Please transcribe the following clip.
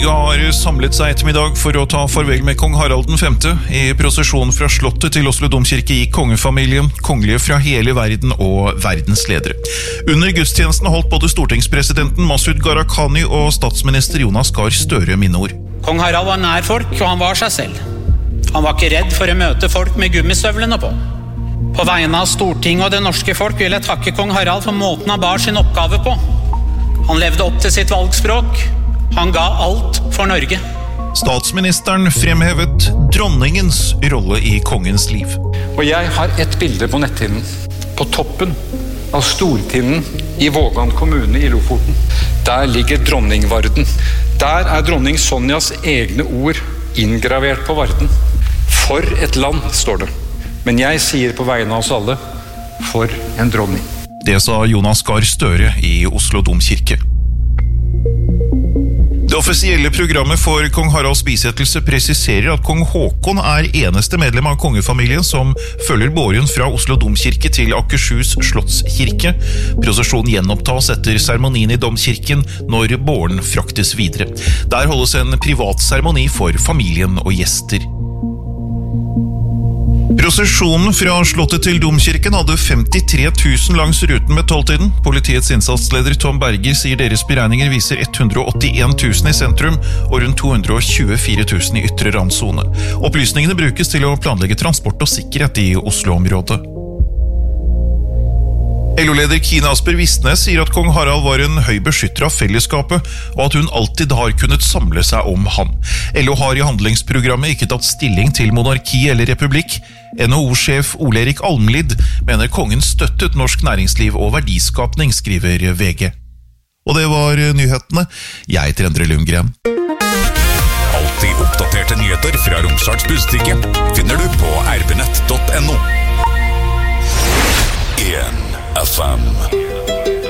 Norge har samlet seg ettermiddag for å ta farvel med kong Harald den 5. I prosesjonen fra slottet til Oslo domkirke gikk kongefamilien, kongelige fra hele verden og verdensledere. Under gudstjenesten holdt både stortingspresidenten Masud Gharahkhani og statsminister Jonas Gahr Støre minneord. Kong Harald var nær folk, og han var seg selv. Han var ikke redd for å møte folk med gummistøvlene på. På vegne av Stortinget og det norske folk vil jeg takke kong Harald for måten han bar sin oppgave på. Han levde opp til sitt valgspråk. Han ga alt for Norge. Statsministeren fremhevet dronningens rolle i kongens liv. Og jeg har et bilde på netthinnen. På toppen av Stortinden i Vågan kommune i Lofoten. Der ligger dronningvarden. Der er dronning Sonjas egne ord inngravert på varden. For et land, står det. Men jeg sier på vegne av oss alle, for en dronning. Det sa Jonas Gahr Støre i Oslo domkirke. Det offisielle programmet for kong Haralds bisettelse presiserer at kong Håkon er eneste medlem av kongefamilien som følger båren fra Oslo domkirke til Akershus slottskirke. Prosesjonen gjenopptas etter seremonien i domkirken når båren fraktes videre. Der holdes en privat seremoni for familien og gjester. Prosesjonen fra slottet til domkirken hadde 53 000 langs ruten med 12-tiden. Politiets innsatsleder Tom Berger sier deres beregninger viser 181 000 i sentrum og rundt 224 000 i ytre randzone. Opplysningene brukes til å planlegge transport og sikkerhet i Oslo-området. LO-leder Kine Asper Vistnes sier at kong Harald var en høy beskytter av fellesskapet, og at hun alltid har kunnet samle seg om ham. LO har i handlingsprogrammet ikke tatt stilling til monarki eller republikk. NHO-sjef Ole-Erik Almlid mener kongen støttet norsk næringsliv og verdiskapning, skriver VG. Og det var nyhetene. Jeg heter Endre Lundgren. Alltid oppdaterte nyheter fra Romsdals Budstikke finner du på rbnett.no. 1 FM.